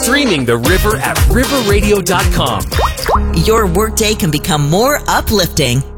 streaming The River at riverradio.com. Your workday can become more uplifting